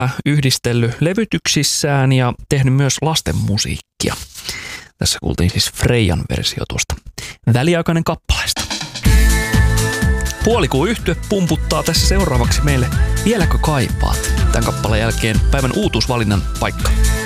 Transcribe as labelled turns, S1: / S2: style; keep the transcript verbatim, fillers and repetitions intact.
S1: yhdistellyt levytyksissään ja tehnyt myös lasten musiikkia. Tässä kuultiin siis Freijan versio tuosta väliaikainen kappaleesta. Puolikuun yhtye pumputtaa tässä seuraavaksi meille Vieläkö kaipaat? Tämän kappaleen jälkeen päivän uutuusvalinnan paikka.